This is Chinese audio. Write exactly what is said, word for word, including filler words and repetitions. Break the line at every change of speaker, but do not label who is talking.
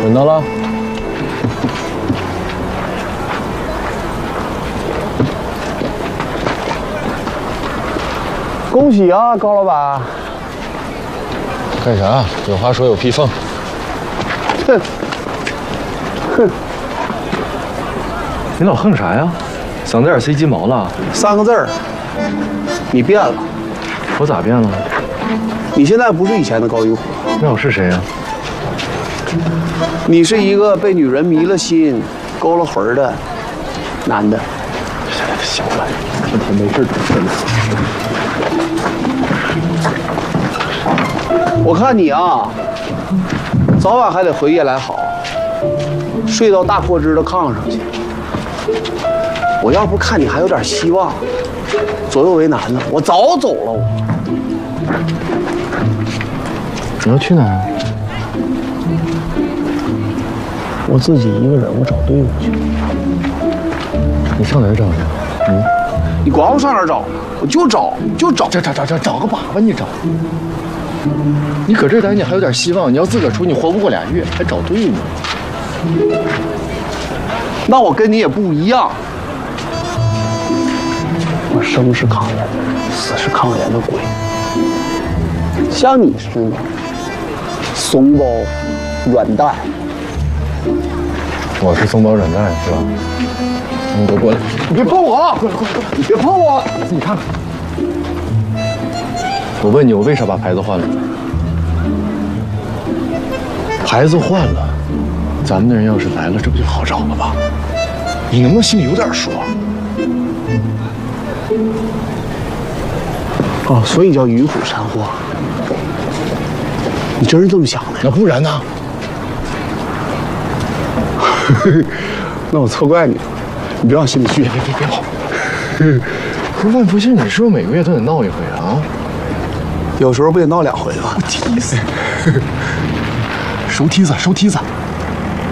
准到了。
恭喜啊，高老板！
干啥？有话说有屁缝。
哼哼，
你老横啥呀？嗓子眼塞鸡毛了？
三个字儿，你变了。
我咋变了？
你现在不是以前的高一虎，
那我是谁呀？
你是一个被女人迷了心、勾了魂的男的。
行了，这天没事真的。
我看你啊，早晚还得回夜来好，睡到大阔枝的炕上去。我要不看你还有点希望，左右为难呢，我早走了。我
你要去哪儿？
我自己一个人，我找队伍去。
你上哪儿找去？嗯，
你管我上哪儿找？我就找，就找，
找找找找找个粑粑，你找。你搁这待你还有点希望，你要自个儿出，你活不过俩月，还找队伍。
那我跟你也不一样，我生是抗炎，死是抗炎的鬼。像你似的，怂包软蛋。
我是松包软蛋是吧？你给我过来！
你别碰我啊！过来过来过来！你别碰我！
自己看看。我问你，我为啥把牌子换了？牌子换了，咱们的人要是来了，这不就好找了吧？你能不能心里有点数啊？
哦，所以叫鱼虎山货。你真是这么想的？
那不然呢？
那我错怪你了，你别往心里去。
别别别别跑！不是万福星，你是不是每个月都得闹一回啊？
有时候不得闹两回吗？
踢死！收梯子，收梯子！